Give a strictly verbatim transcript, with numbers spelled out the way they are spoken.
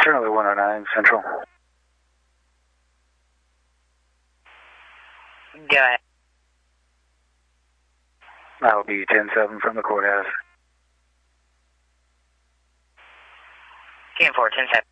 Charlie one oh nine Central. Go ahead. That'll be ten seven from the courthouse. ten four, ten seven.